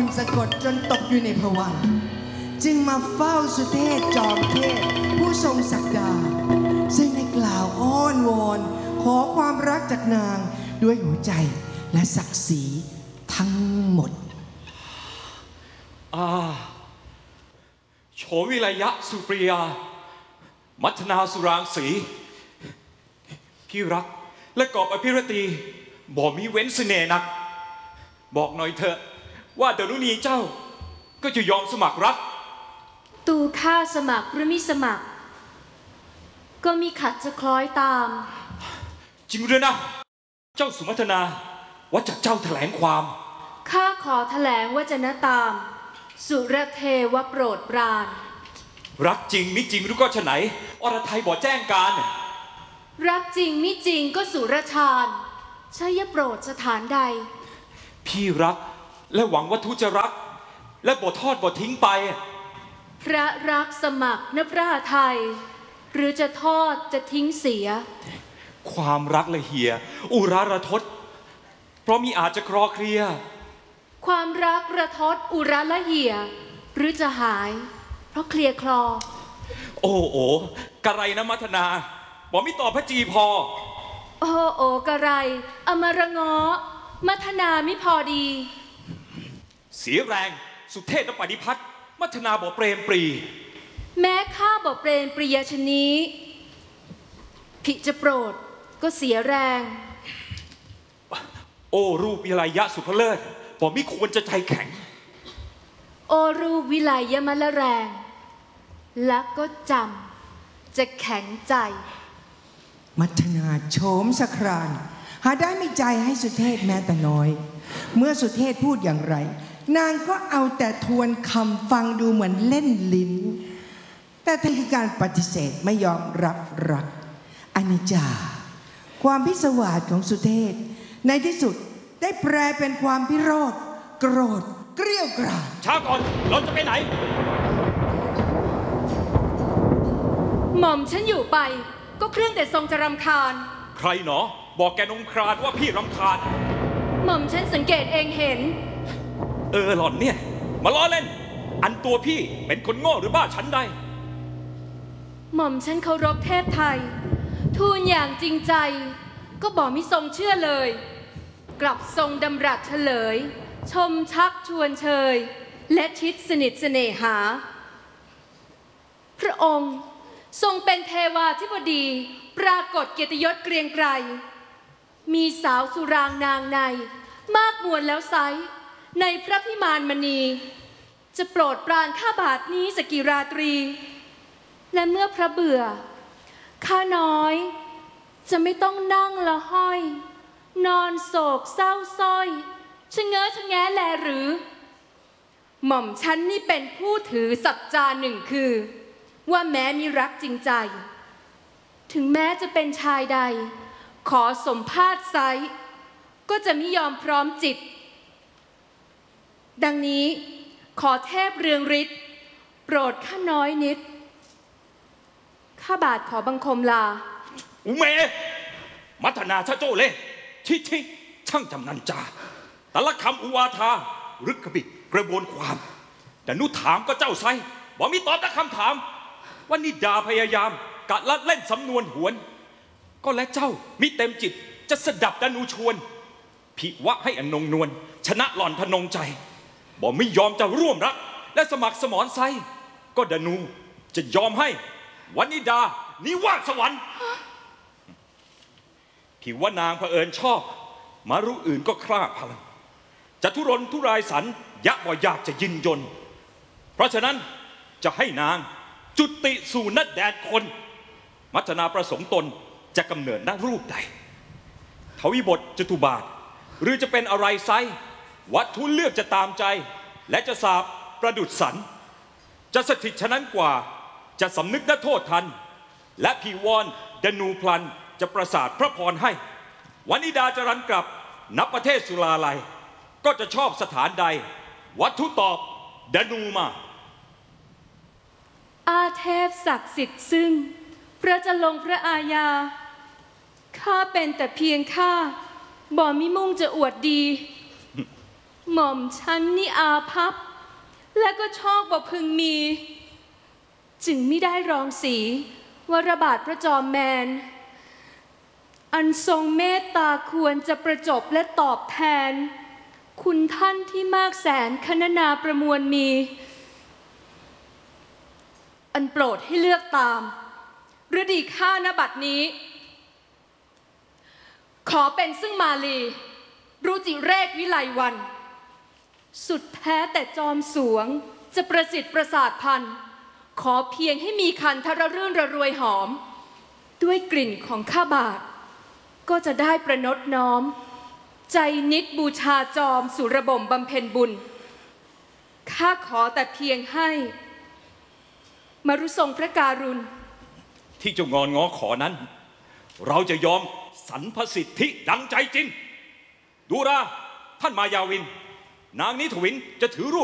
สะกดจนตกอยู่ในภวังค์จึงมาเฝ้าสุเทพจอมเทพผู้ทรงศักดาซึ่งได้กล่าวอ้อนวอนขอความรักจากนางด้วยหัวใจและศักดิ์ศรีทั้งหมดโฉวิไลยะสุปริยามัทนาสุรางสีพี่รักและกอบอภิรตีบ่มีเว้นเสน่ห์นักบอกหน่อยเถอะว่าดารุณีเจ้าก็จะยอมสมัครรักตูข้าสมัครหรือมิสมัครก็มีขัดจะคล้อยตามจริงหรือนะเจ้าสุมัทนาว่าจากเจ้าแถลงความข้าขอแถลงว่าจะนะตามสุรเทวโปรดปรานรักจริงมิจริงหรือก็ฉะไหนอรไทยบอกแจ้งการรักจริงมิจริงก็สุรชาญใช่ยโปรดสถานใดพี่รักและหวังว่าทุจะรักและบ่ทอดบ่ทิ้งไปพระรักสมัครนพระไทยหรือจะทอดจะทิ้งเสียความรักละเหียอุราระทศเพราะมีอาจจะคลอเคลียความรักระทศอุราละเหียหรือจะหายเพราะเคลียคลอโอ้โอกะไรนะมัทนาบอกไม่ตอบพระจีพอโอ้โอกะไรอมรง้อมัทนาไม่พอดีเสียแรงสุเทพและปฏิพัฒน์มัทนาบอกเปรมปรีแม้ข้าบอกเปรมปรียชนี้ผิจะโปรดก็เสียแรงโอ้รูปวิไลยะสุภเลิศบอกไม่ควรจะใจแข็งโอรูปวิไลยะมะละแรงและก็จำจะแข็งใจมัทนาโฉมสครานหาได้ไม่ใจให้สุเทพแม้แต่น้อยเมื่อสุเทพพูดอย่างไรนางก็เอาแต่ทวนคำฟังดูเหมือนเล่นลิ้นแต่ทั้งคือการปฏิเสธไม่ยอมรับรักอนิจจาความพิศวาสของสุเทพในที่สุดได้แปลเป็นความพิโรธโกรธเกรี้ยวกราดช้าก่อนเราจะไปไหนหม่อมฉันอยู่ไปก็เครื่องแต่ทรงจะรำคาญใครหนอบอกแกนงครานว่าพี่รำคาญหม่อมฉันสังเกตเองเห็นหล่อนเนี่ยมาล้อเล่นอันตัวพี่เป็นคนโง่หรือบ้าชั้นใดหม่อมฉันเคารพเทพไทยทูลอย่างจริงใจก็บอกมิทรงเชื่อเลยกลับทรงดำรัสเฉลยชมชักชวนเชยและชิดสนิทเสน่หาพระองค์ทรงเป็นเทวาธิบดีปรากฏเกียรติยศเกรียงไกรมีสาวสุรางนางในมากมวลแล้วไซในพระพิมานมณีจะโปรดปรานข้าบาทนี้สกิราตรีและเมื่อพระเบื่อข้าน้อยจะไม่ต้องนั่งละห้อยนอนโศกเศร้าส้อยชะเง้อชะแงะแลหรือหม่อมฉันนี่เป็นผู้ถือสัจจาหนึ่งคือว่าแม้มีรักจริงใจถึงแม้จะเป็นชายใดขอสมภาษณ์ไซก็จะไม่ยอมพร้อมจิตดังนี้ขอเทพเรืองฤทธิ์โปรดข้าน้อยนิดข้าบาทขอบังคมลาอุเมมัทนาชะโจเล่ชิช่างจำนันจาแต่ละคำอุวาทารึกบิดกระบวนความแต่นุถามก็เจ้าไซบอกมีตอบแต่คำถามว่านิดาพยายามกะละเล่นสำนวนหวนก็และเจ้ามิเต็มจิตจะสดับดานูชวนพิวะให้อนงนวลชนะหล่อนทนงใจบอกไม่ยอมจะร่วมรักและสมัครสมรไซก็ดานูจะยอมให้วนิดานิวาสสวรรค์ที่ว่านางเผอิญชอบมารู้อื่นก็คร่าพลังจะทุรนทุรายสันยะบ่อยากจะยินยนเพราะฉะนั้นจะให้นางจุติสู่นัดแดนคนมัทนาประสงค์ตนจะกำเนิดณรูปใดทวิบทจตุบาทหรือจะเป็นอะไรไซวัตถุเลือกจะตามใจและจะสาบประดุษสันจะสถิตฉะนั้นกว่าจะสำนึกณโทษทันและพีวรดนูพลันจะประสาทพระพรให้วนิดาจะรันกลับนับประเทศสุลาลัยก็จะชอบสถานใดวัตถุตอบดนูมาอาเทพศักดิ์สิทธิ์ซึ่งพระจะลงพระอาญาข้าเป็นแต่เพียงข้าบ่มิมุ่งจะอวดดีหม่อมฉันนี่อาภัพและก็ชอบบ่พึงมี จึงไม่ได้รองสีวรบาทพระจอมแมนอันทรงเมตตาควรจะประจบและตอบแทนคุณท่านที่มากแสนคณนาประมวลมี อันโปรดให้เลือกตามฤดีข้าณบัดนี้ ขอเป็นซึ่งมาลีรุจิเรศวิไลวันสุดแท้แต่จอมสวงจะประสิทธิ์ประสาทพันธ์ขอเพียงให้มีคันทรรื่นระรวยหอมด้วยกลิ่นของข้าบาทก็จะได้ประนดน้อมใจนิดบูชาจอมสุระบ่มบำเพ็ญบุญข้าขอแต่เพียงให้มรุทรงพระการุณที่เจ้างอนง้อขอนั้นเราจะยอมสรรพสิทธิดังใจจริงดูราท่านมายาวินนางนิทวินจะถือรูป